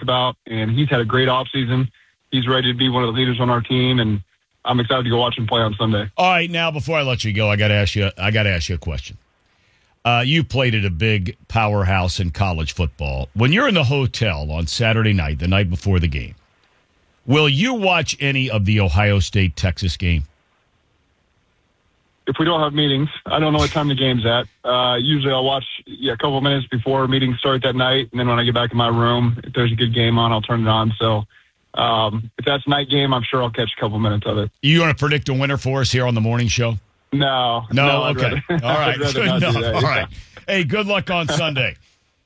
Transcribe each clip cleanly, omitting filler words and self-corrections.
about, and he's had a great offseason. He's ready to be one of the leaders on our team, and I'm excited to go watch him play on Sunday. All right, now before I let you go, I got to ask you a question. You played at a big powerhouse in college football. When you're in the hotel on Saturday night, the night before the game, will you watch any of the Ohio State-Texas game? If we don't have meetings, I don't know what time the game's at. Usually I'll watch a couple of minutes before meetings start that night, and then when I get back in my room, if there's a good game on, I'll turn it on. So if that's night game, I'm sure I'll catch a couple minutes of it. You want to predict a winner for us here on the morning show? No. Okay. All right. Good enough. All right. Hey, good luck on Sunday.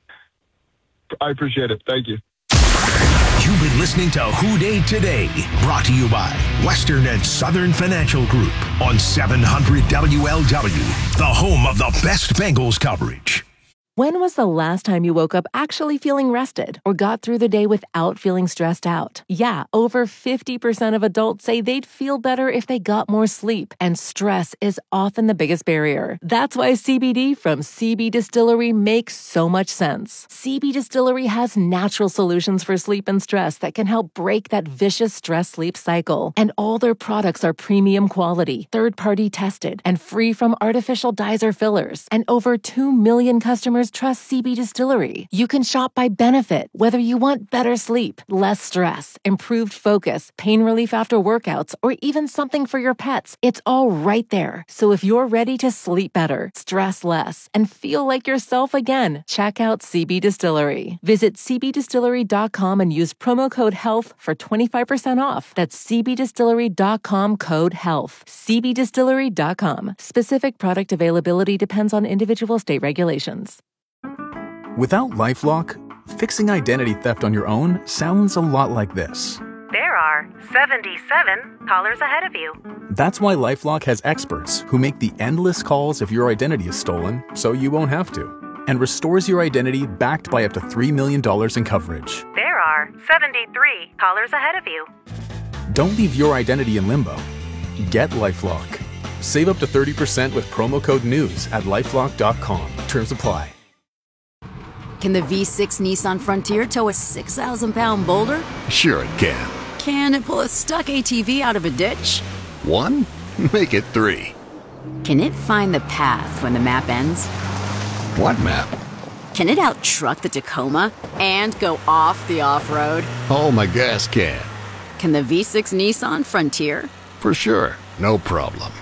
I appreciate it. Thank you. You've been listening to Who Dey Today, brought to you by Western and Southern Financial Group on 700 WLW, the home of the best Bengals coverage. When was the last time you woke up actually feeling rested or got through the day without feeling stressed out? Yeah, over 50% of adults say they'd feel better if they got more sleep, and stress is often the biggest barrier. That's why CBD from CB Distillery makes so much sense. CB Distillery has natural solutions for sleep and stress that can help break that vicious stress-sleep cycle. And all their products are premium quality, third-party tested, and free from artificial dyes or fillers. And over 2 million customers trust CB Distillery. You can shop by benefit, whether you want better sleep, less stress, improved focus, pain relief after workouts, or even something for your pets. It's all right there. So if you're ready to sleep better, stress less, and feel like yourself again, check out CB Distillery. Visit cbdistillery.com and use promo code HEALTH for 25% off. That's cbdistillery.com, code HEALTH. cbdistillery.com. Specific product availability depends on individual state regulations. Without LifeLock, fixing identity theft on your own sounds a lot like this. There are 77 callers ahead of you. That's why LifeLock has experts who make the endless calls if your identity is stolen, so you won't have to, and restores your identity backed by up to $3 million in coverage. There are 73 callers ahead of you. Don't leave your identity in limbo. Get LifeLock. Save up to 30% with promo code NEWS at LifeLock.com. Terms apply. Can the V6 Nissan Frontier tow a 6,000-pound boulder? Sure it can. Can it pull a stuck ATV out of a ditch? 1? Make it 3. Can it find the path when the map ends? What map? Can it out-truck the Tacoma and go off the off-road? Oh, my gas can. Can the V6 Nissan Frontier? For sure. No problem.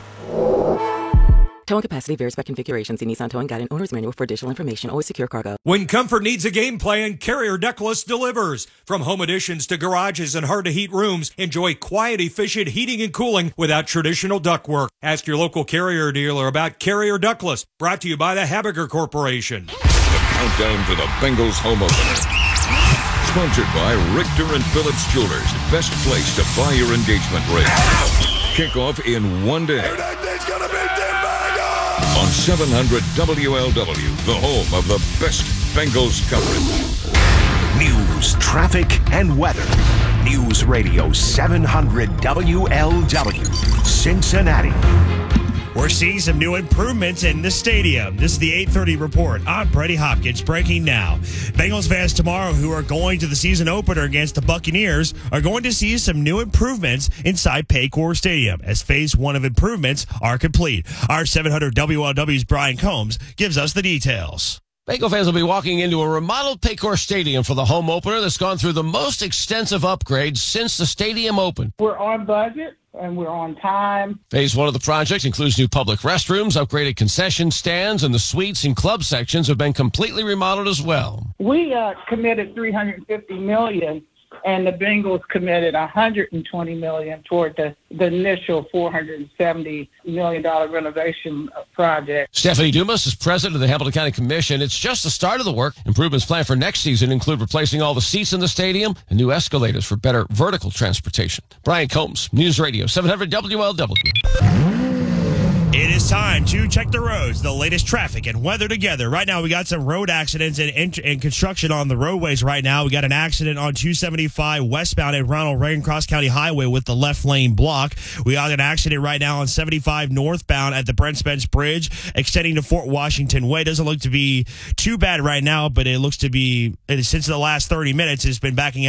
Towing capacity varies by configuration. See Nissan Towing Guide and Owner's Manual for additional information. Always secure cargo. When comfort needs a game plan, Carrier Douglas delivers. From home additions to garages and hard-to-heat rooms, enjoy quiet, efficient heating and cooling without traditional ductwork. Ask your local Carrier dealer about Carrier Douglas. Brought to you by the Habiger Corporation. The countdown to the Bengals home opener. Sponsored by Richter and Phillips Jewelers. Best place to buy your engagement ring. Kickoff in one day. On 700 WLW, the home of the best Bengals coverage. News, traffic, and weather. News Radio 700 WLW, Cincinnati. We're seeing some new improvements in the stadium. This is the 8:30 report. I'm Brady Hopkins, breaking now. Bengals fans tomorrow who are going to the season opener against the Buccaneers are going to see some new improvements inside Paycor Stadium as phase 1 of improvements are complete. Our 700 WLW's Brian Combs gives us the details. Bengal fans will be walking into a remodeled Paycor Stadium for the home opener that's gone through the most extensive upgrades since the stadium opened. We're on budget and we're on time. Phase 1 of the project includes new public restrooms, upgraded concession stands, and the suites and club sections have been completely remodeled as well. We committed $350 million, and the Bengals committed $120 million toward the initial $470 million renovation project. Stephanie Dumas is president of the Hamilton County Commission. It's just the start of the work. Improvements planned for next season include replacing all the seats in the stadium and new escalators for better vertical transportation. Brian Combs, News Radio 700 WLW. It is time to check the roads, the latest traffic and weather together. Right now, we got some road accidents and construction on the roadways right now. We got an accident on 275 westbound at Ronald Reagan Cross County Highway with the left lane block. We got an accident right now on 75 northbound at the Brent Spence Bridge, extending to Fort Washington Way. Doesn't look to be too bad right now, but it looks to be, since the last 30 minutes, it's been backing up